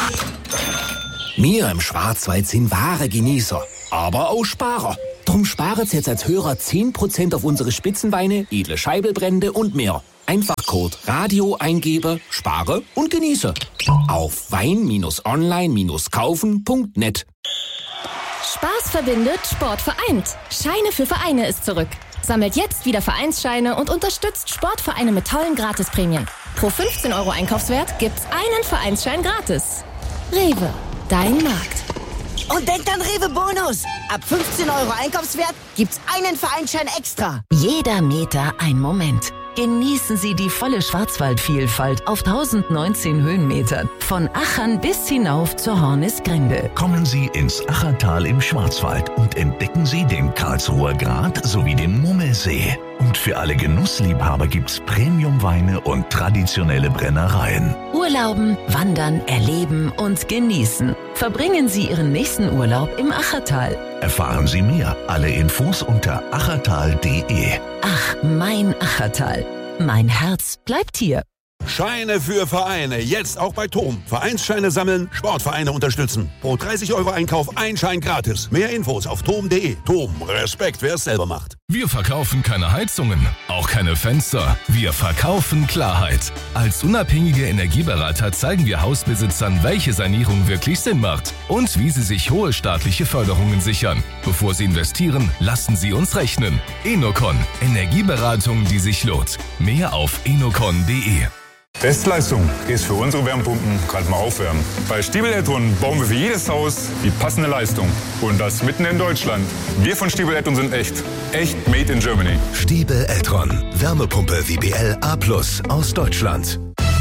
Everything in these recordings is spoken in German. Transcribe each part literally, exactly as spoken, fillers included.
Wir im Schwarzwald sind wahre Genießer, aber auch Sparer. Drum sparen Sie jetzt als Hörer zehn Prozent auf unsere Spitzenweine, edle Scheibelbrände und mehr. Einfach Code Radio eingebe, spare und genieße. Auf wein online kaufen punkt net. Spaß verbindet, Sport vereint. Scheine für Vereine ist zurück. Sammelt jetzt wieder Vereinsscheine und unterstützt Sportvereine mit tollen Gratisprämien. Pro fünfzehn Euro Einkaufswert gibt's einen Vereinsschein gratis. Rewe, dein Markt. Und denkt an Rewe Bonus. Ab fünfzehn Euro Einkaufswert gibt's einen Vereinsschein extra. Jeder Meter ein Moment. Genießen Sie die volle Schwarzwaldvielfalt auf tausendneunzehn Höhenmetern. Von Achern bis hinauf zur Hornisgrinde. Kommen Sie ins Achertal im Schwarzwald und entdecken Sie den Karlsruher Grat sowie den Mummelsee. Und für alle Genussliebhaber gibt's Premiumweine und traditionelle Brennereien. Urlauben, wandern, erleben und genießen. Verbringen Sie Ihren nächsten Urlaub im Achertal. Erfahren Sie mehr. Alle Infos unter achertal punkt de. Ach, mein Achertal. Mein Herz bleibt hier. Scheine für Vereine, jetzt auch bei T O M. Vereinsscheine sammeln, Sportvereine unterstützen. Pro dreißig Euro Einkauf ein Schein gratis. Mehr Infos auf tom punkt de. T O M, Respekt, wer es selber macht. Wir verkaufen keine Heizungen, auch keine Fenster. Wir verkaufen Klarheit. Als unabhängige Energieberater zeigen wir Hausbesitzern, welche Sanierung wirklich Sinn macht und wie sie sich hohe staatliche Förderungen sichern. Bevor sie investieren, lassen sie uns rechnen. Enocon, Energieberatung, die sich lohnt. Mehr auf enocon punkt de. Bestleistung ist für unsere Wärmepumpen gerade mal aufwärmen. Bei Stiebel Eltron bauen wir für jedes Haus die passende Leistung. Und das mitten in Deutschland. Wir von Stiebel Eltron sind echt. Echt made in Germany. Stiebel Eltron. Wärmepumpe W B L A plus aus Deutschland.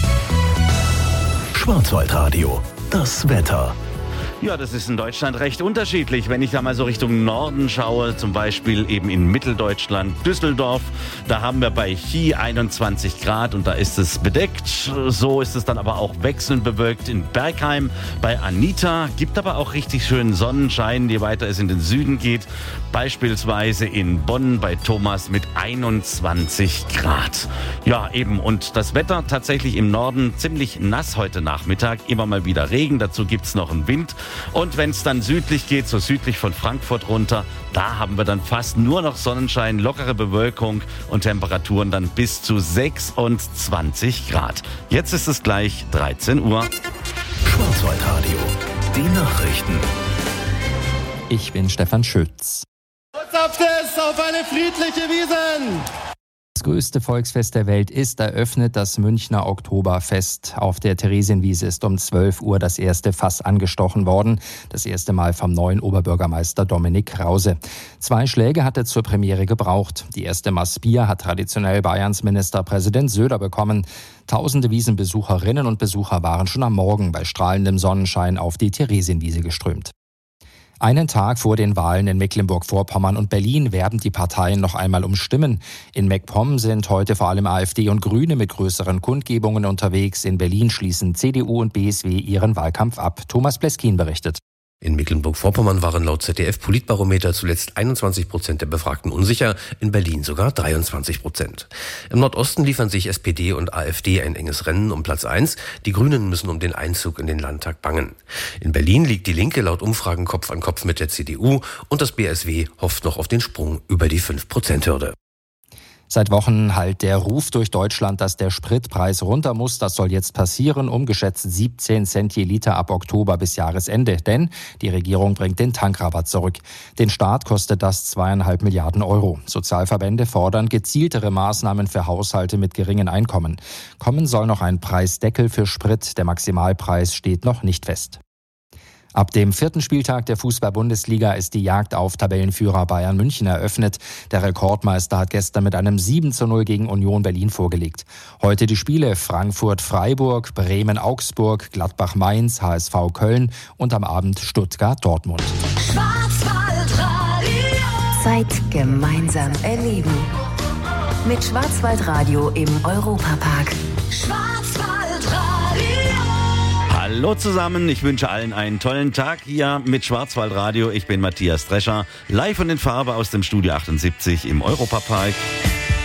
Schwarzwaldradio. Das Wetter. Ja, das ist in Deutschland recht unterschiedlich. Wenn ich da mal so Richtung Norden schaue, zum Beispiel eben in Mitteldeutschland, Düsseldorf, da haben wir bei Chie einundzwanzig Grad und da ist es bedeckt. So ist es dann aber auch wechselnd bewölkt in Bergheim bei Anita. Gibt aber auch richtig schönen Sonnenschein, je weiter es in den Süden geht. Beispielsweise in Bonn bei Thomas mit einundzwanzig Grad. Ja, eben. Und das Wetter tatsächlich im Norden ziemlich nass heute Nachmittag. Immer mal wieder Regen, dazu gibt's noch einen Wind. Und wenn es dann südlich geht, so südlich von Frankfurt runter, da haben wir dann fast nur noch Sonnenschein, lockere Bewölkung und Temperaturen dann bis zu sechsundzwanzig Grad. Jetzt ist es gleich dreizehn Uhr. Schwarzwaldradio, die Nachrichten. Ich bin Stefan Schütz. Botschaft auf eine friedliche Wiesn! Das größte Volksfest der Welt ist eröffnet. Das Münchner Oktoberfest. Auf der Theresienwiese ist um zwölf Uhr das erste Fass angestochen worden. Das erste Mal vom neuen Oberbürgermeister Dominik Krause. Zwei Schläge hat er zur Premiere gebraucht. Die erste Maß Bier hat traditionell Bayerns Ministerpräsident Söder bekommen. Tausende Wiesenbesucherinnen und Besucher waren schon am Morgen bei strahlendem Sonnenschein auf die Theresienwiese geströmt. Einen Tag vor den Wahlen in Mecklenburg-Vorpommern und Berlin werben die Parteien noch einmal um Stimmen. In MacPom sind heute vor allem AfD und Grüne mit größeren Kundgebungen unterwegs. In Berlin schließen C D U und B S W ihren Wahlkampf ab. Thomas Pleskin berichtet. In Mecklenburg-Vorpommern waren laut Z D F-Politbarometer zuletzt einundzwanzig Prozent der Befragten unsicher, in Berlin sogar dreiundzwanzig Prozent. Im Nordosten liefern sich S P D und AfD ein enges Rennen um Platz eins. Die Grünen müssen um den Einzug in den Landtag bangen. In Berlin liegt die Linke laut Umfragen Kopf an Kopf mit der C D U und das B S W hofft noch auf den Sprung über die fünf Prozent Hürde. Seit Wochen hallt der Ruf durch Deutschland, dass der Spritpreis runter muss. Das soll jetzt passieren, um geschätzt siebzehn Cent je Liter ab Oktober bis Jahresende. Denn die Regierung bringt den Tankrabatt zurück. Den Staat kostet das zweieinhalb Milliarden Euro. Sozialverbände fordern gezieltere Maßnahmen für Haushalte mit geringen Einkommen. Kommen soll noch ein Preisdeckel für Sprit. Der Maximalpreis steht noch nicht fest. Ab dem vierten Spieltag der Fußball-Bundesliga ist die Jagd auf Tabellenführer Bayern München eröffnet. Der Rekordmeister hat gestern mit einem sieben zu null gegen Union Berlin vorgelegt. Heute die Spiele Frankfurt-Freiburg, Bremen-Augsburg, Gladbach-Mainz, H S V Köln und am Abend Stuttgart-Dortmund. Schwarzwaldradio. Zeit gemeinsam erleben. Mit Schwarzwaldradio im Europapark. Schwarzwaldradio. Hallo zusammen, ich wünsche allen einen tollen Tag hier mit Schwarzwaldradio. Ich bin Matthias Drescher, live und in Farbe aus dem Studio achtundsiebzig im Europapark.